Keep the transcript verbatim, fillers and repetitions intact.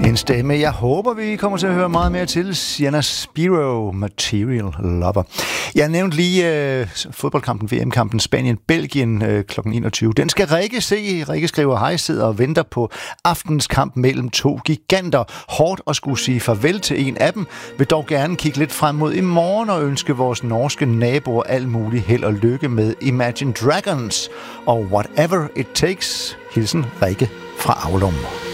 En stemme, jeg håber, vi kommer til at høre meget mere til. Sienna Spiro, Material Lover. Jeg nævnte lige øh, fodboldkampen, V M-kampen Spanien-Belgien øh, klokken enogtyve. Den skal Rikke se. Rikke skriver, hej, sidder og venter på aftens kamp mellem to giganter. Hårdt at skulle sige farvel til en af dem. Vil dog gerne kigge lidt frem mod i morgen og ønske vores norske naboer alt muligt held og lykke med Imagine Dragons og Whatever It Takes. Hilsen Rikke fra Aulum.